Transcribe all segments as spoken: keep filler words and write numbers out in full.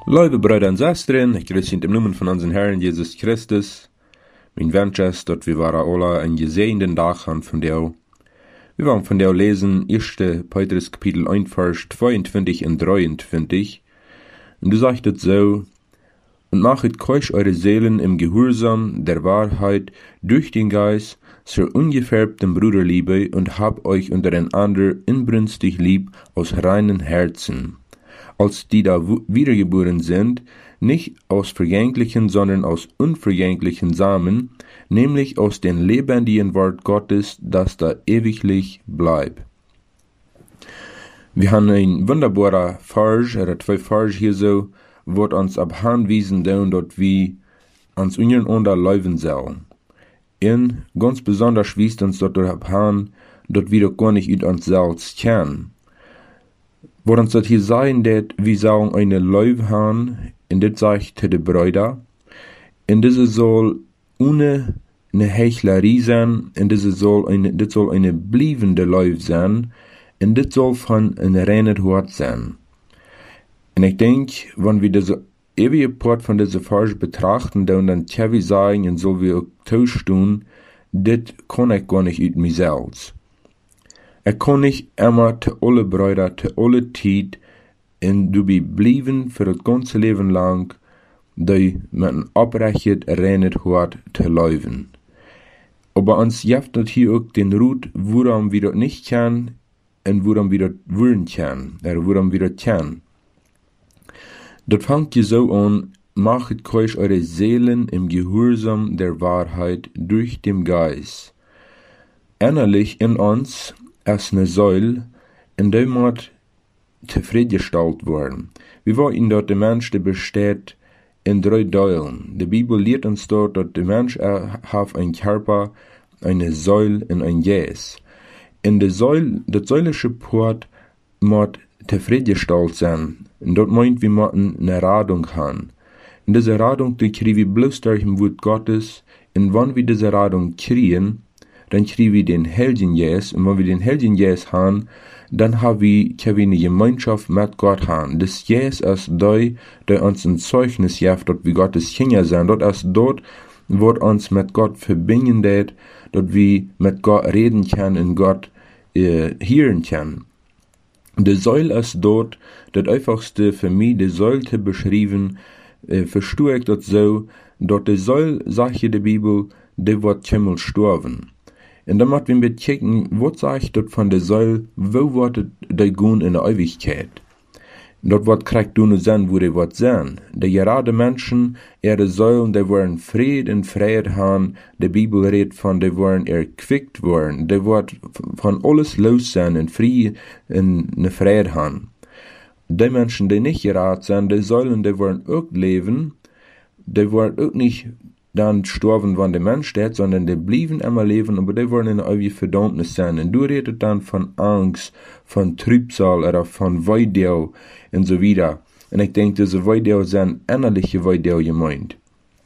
Liebe Brüder und Schwestern, ich grüße in dem Namen von unserem Herrn Jesus Christus. Mein Wunsch ist, dass wir alle einen gesegneten Tag haben von dir. Wir wollen von dir lesen, erster Petrus Kapitel eins, Vers zweiundzwanzig und dreiundzwanzig. Und du sagst es so: Und machet keusch eure Seelen im Gehorsam der Wahrheit durch den Geist zur ungefärbten Bruderliebe und habt euch untereinander inbrünstig lieb aus reinen Herzen, als die da wiedergeboren sind, nicht aus vergänglichen, sondern aus unvergänglichen Samen, nämlich aus dem lebendigen Wort Gottes, das da ewiglich bleibt. Wir haben ein wunderbarer Vers, oder zwei Vers hier so, wo uns abhanwiesen, dort wie uns unseren unterlaufen soll. Und ganz besonders wies uns dort abhan, dort wir doch gar nicht über uns selbst kennen. Wo uns das hier sagen, dass wir sollen eine Leuve haben, und das sagt zu den Brüdern, und diese soll ohne eine Heuchlerie sein, und diese soll eine, das soll eine bliebende Leuve sein, und das soll von einem reinen Hort sein. Und ich denke, wenn wir diese ewige Part von dieser Vers betrachten, dann dann können wir sagen, und so wir auch tun, das kann ich gar nicht über mich selbst. Ich kann nicht immer zu alle Brüder, zu alle Zeit, und du blieben für das ganze Leben lang, die mit einem abrechnet, reinen Hort zu leben. Aber uns jeft das hier auch den Rut, woran wir das nicht kennen, und woran wir das wollen kennen, oder woran wir das kennen. Das fängt hier so an: Machet keusch eure Seelen im Gehorsam der Wahrheit durch den Geist. Innerlich in uns ist eine Säule, in der man zufriedengestellt worden. Wir wollen dort der Mensch, der besteht in drei Teilen. Die Bibel lehrt uns dort, dass der Mensch hat einen Körper, eine Säule und ein Geist. In der Säule, das säulische Port, muss zufriedengestellt sein. Und dort meint, wir müssen eine Radung haben. Und diese Radung, die kriegen wir bloß durch den Wort Gottes. Und wenn wir diese Radung kriegen, dann kriegen wir den Heiligen Geist. Und wenn wir den Heiligen Geist haben, dann haben wir, können wir eine Gemeinschaft mit Gott haben. Das Geist ist der, der uns ein Zeugnis gibt, dass wir Gottes Kinder sind. Dort ist dort, wo uns mit Gott verbindet, dass wir mit Gott reden können und Gott äh, hören können. Die Säule ist dort, das einfachste für mich, die Säule beschrieben, äh, verstehe ich das so, dort die Säule, sagt hier die Bibel, die wird keinmal sterben. Und dann müssen wir kicken, was sagt dort von der Säule, wo wird die gehen in der Ewigkeit? Dort wird kriegt du nur sein, wo die wird sein. Die gerade Menschen, ihre Säulen, die wollen Fried und Freiheit haben. Die Bibel redet von, die wollen erquickt worden. Die wird von alles los sein und Fried und eine Freiheit haben. Die Menschen, die nicht gerade sind, die Säulen, die wollen auch leben. Die wollen auch nicht dann sterben, wenn der Mensch steht, sondern die blieben immer leben, aber die wollen in der ewige Verdammnis sein. Und du redest dann von Angst, von Trübsal oder von Weidel und so weiter. Und ich denke, diese Weidel sind innerliche Weidel gemeint.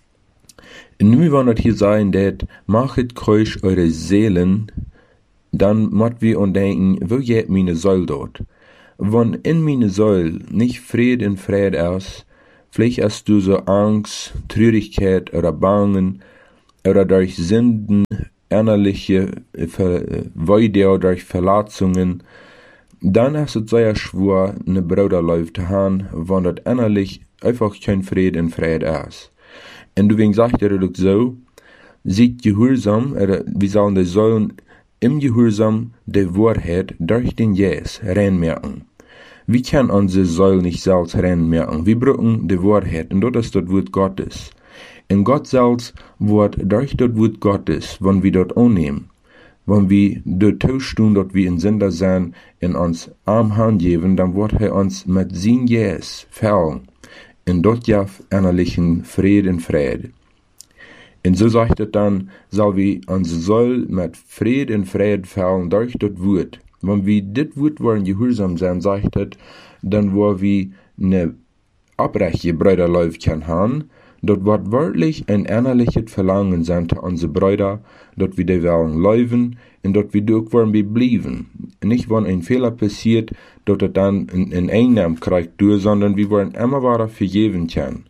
Und nun wollen wir hier sagen, dass machet keusch eure Seelen, dann müssen wir uns denken, wo geht meine Säule dort? Wenn in meine Säule nicht Fried und Friede ist, vielleicht hast du so Angst, Traurigkeit oder Bangen oder durch Sünden, innerliche Weide durch Verletzungen, dann ist es sehr schwer, eine Bruderlauf zu haben, wenn das innerlich einfach kein Frieden und Friede ist. Und deswegen sagt er doch so: Seid gehorsam, oder wir sollen die Säulen im Gehorsam der Wahrheit durch den Geist reinmerken. Wir können unsere Säule nicht selbst reinmerken. Wir brauchen die Wahrheit, und das ist das Wort Gottes. Und Gott selbst wird durch das Wort Gottes, wenn wir dort annehmen, wenn wir dort tun, dass wir in Sünder sind, in uns Arm Hand geben, dann wird er uns mit seinem Geist füllen. Und dort ja innerlichen Frieden und Friede. Und so sagt er dann, soll wir unsere Säule mit Frieden und Friede füllen durch das Wort. Wenn wir dit Wort wollen gehorsam sein, sagt er, dann wollen wir eine abrechte Bruderlauf können haben, dort wird wirklich ein innerliches Verlangen sein zu unsere Brüder, dort wir die wollen leben und dort wir auch wollen bleiben. Nicht, wenn ein Fehler passiert, dort er dann in, in Einnahme kriegt, sondern wir wollen immer wieder vergeben können.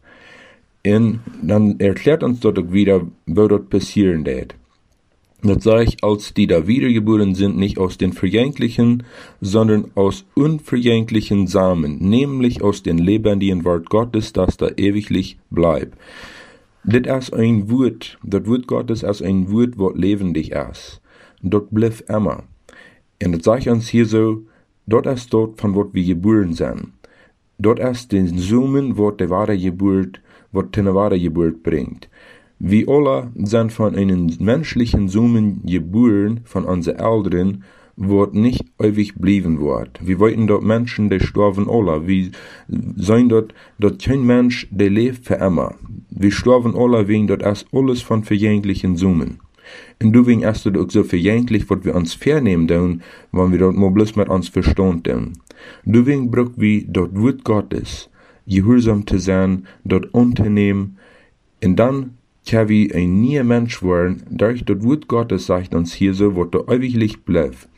Und dann erklärt uns dort auch wieder, wo dort passieren wird. Das sage ich, als die da wiedergeboren sind, nicht aus den vergänglichen, sondern aus unvergänglichen Samen, nämlich aus dem lebendigen Wort Gottes, das da ewiglich bleibt. Das ist ein Wort, das Wort Gottes ist ein Wort, was lebendig ist. Dort bleibt immer. Und das sage ich uns hier so, dort ist dort, von was wir geboren sind. Dort ist den Samen, was die wahre Geburt, was eine wahre Geburt bringt. Wir alle sind von einem menschlichen Samen geboren, von unseren Eltern, wo nicht ewig bleiben wird. Wir wollten dort Menschen, die sterben alle. Wir sehen dort, dort kein Mensch, der lebt für immer. Wir sterben alle wegen dort erst alles von vergänglichen Samen. Und deswegen ist es auch so vergänglich, was wir uns vernehmen tun, wenn wir dort mal bloß mit uns Verstand tun. Deswegen brauchen wir dort Wort Gottes, gehorsam zu sein, dort unternehmen, und dann kann wir ein neuer Mensch werden, durch das Wort Gottes sagt uns hier so, was da ewiglich bleibt.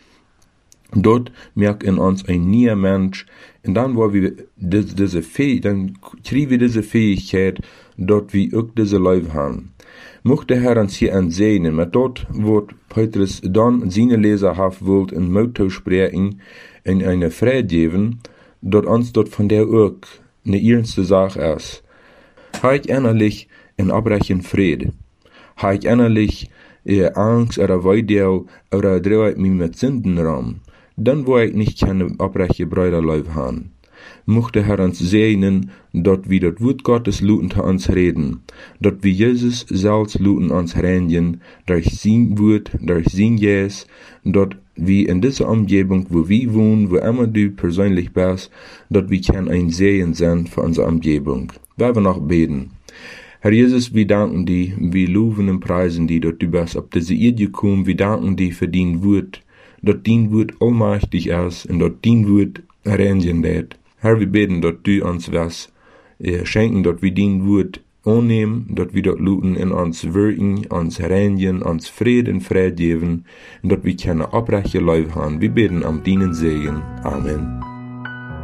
Dort merkt in uns ein neuer Mensch, und dann wollen wir diese, diese Fähigkeit, dann kriegen wir diese Fähigkeit, dort wir auch diese Leben haben. Mocht der Herr uns hier ansehen, mit dort, wo Petrus dann seine Leser haben wollt, in Motto sprechen, in eine Freude geben, dort uns dort von der auch eine ernste Sache ist. Habe ich innerlich in Abbrechen Friede. Habe ich innerlich äh, Angst oder Weideu oder drehe ich mich mit Sünden rum, dann wo ich nicht keine Abbreche Brüderleib haben. Mocht der Herr uns segnen, dort wie das Wort Gottes luten zu uns reden, dort wie Jesus selbst luten uns reinigen, durch sein Wort, durch sein Jes, dort wie in dieser Umgebung, wo wir wohnen, wo immer du persönlich bist, dort wie kann ein Segen sein für unsere Umgebung. Wir werden noch beten. Herr Jesus, wir danken dir, wir loben und preisen dir, dass du bist auf diese Erde gekommen, wir danken dir für dein Wort, dass dein Wort allmächtig ist und dass dein Wort reinigen wird. Herr, wir beten, dass du uns was äh, schenken, dass wir dein Wort annehmen, dass wir dort luten in uns wirken, uns reinigen, uns Frieden und Frieden geben und dass wir keine Abbreche Leben haben. Wir beten am deinen Segen. Amen.